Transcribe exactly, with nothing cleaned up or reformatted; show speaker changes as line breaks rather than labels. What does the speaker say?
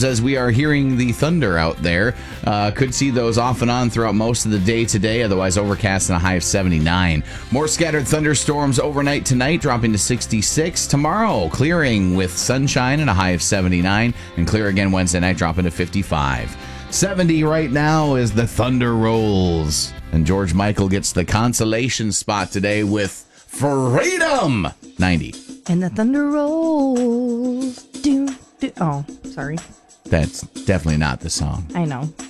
as we are hearing the thunder out there. Uh, could see those off and on throughout most of the day today, otherwise overcast and a high of seventy-nine. More scattered thunderstorms overnight tonight, dropping to sixty-six. Tomorrow, clearing with sunshine and a high of seventy-nine, and clear again Wednesday night, dropping to fifty-five. seventy right now is the Thunder Rolls. And George Michael gets the consolation spot today with Freedom. ninety.
And the thunder rolls. Do, do. Oh, sorry.
That's definitely not the song.
I know.